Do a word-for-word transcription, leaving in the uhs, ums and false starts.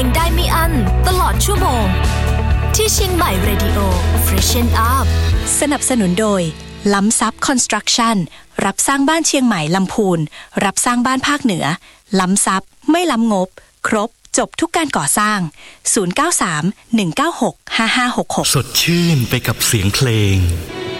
งได้ไม่อั้นตลอดชั่วโมงที่เชียงใหม่ Radio Freshen Up สนับสนุนโดยล้ำซับคอนสตรักชั่นรับสร้างบ้านเชียงใหม่ลำพูนรับสร้างบ้านภาคเหนือล้ำซับไม่ล้ำงบครบจบทุกการก่อสร้างศูนย์ เก้า สาม หนึ่ง เก้า หก ห้า ห้า หก หกสดชื่นไปกับเสียงเพลง